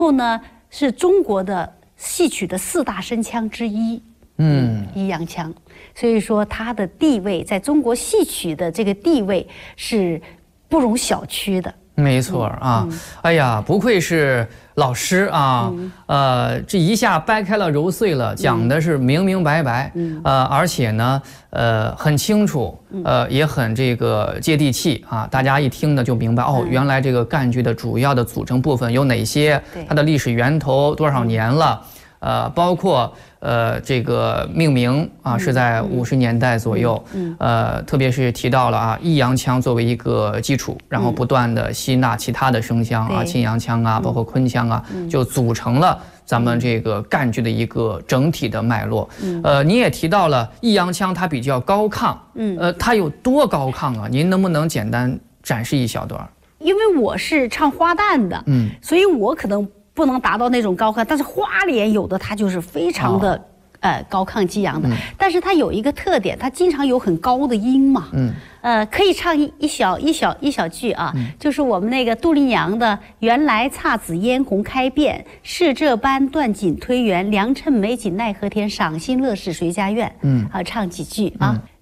后呢是中国的戏曲的4大声腔之一，弋阳腔，所以说它的地位在中国戏曲的这个地位是不容小觑的。 没错啊，哎呀，不愧是老师啊，这一下掰开了揉碎了，讲的是明明白白，而且呢，很清楚，也很这个接地气啊，大家一听呢就明白哦，原来这个赣剧的主要的组成部分有哪些，它的历史源头多少年了，包括这个命名啊是在50年代左右，特别是提到了啊弋阳腔作为一个基础，然后不断的吸纳其他的声腔啊，沁阳腔啊，包括昆腔啊，就组成了咱们这个赣剧的一个整体的脉络。你也提到了弋阳腔它比较高亢，它有多高亢啊？您能不能简单展示一小段？ 因为我是唱花旦的，所以我可能不能达到那种高亢，但是花脸有的它就是非常的高亢激昂的，但是它有一个特点，它经常有很高的音嘛，可以唱一小句啊，就是我们那个杜丽娘的“原来姹紫嫣红开遍，是这般断井推源，良辰美景奈何天，赏心乐事谁家院”，唱几句啊。